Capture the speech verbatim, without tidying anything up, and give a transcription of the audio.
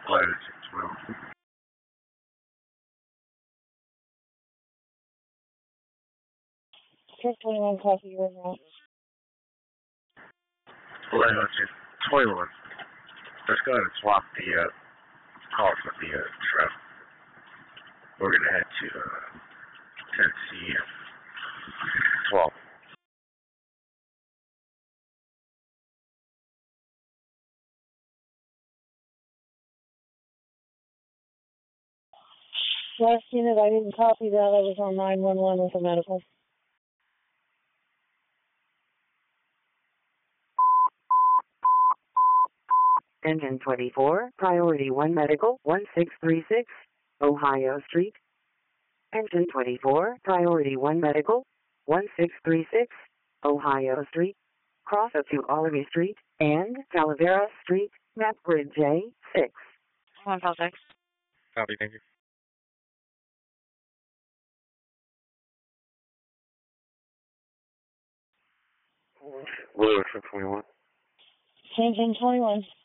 latitude twelve. Truck twenty-one, copy your route. Latitude twenty-one. Let's go ahead and swap the uh, call for the uh, truck. We're going to head to uh, Tennessee twelve. Last unit, I didn't copy that. I was on nine one one with the medical. Engine twenty-four, Priority one Medical, one six three six, Ohio Street. Engine twenty-four, Priority one Medical, one six three six, Ohio Street. Cross up to Olive Street and Calavera Street, map grid J six. one five six. Copy, thank you. Blue, truck twenty-one. Engine twenty-one.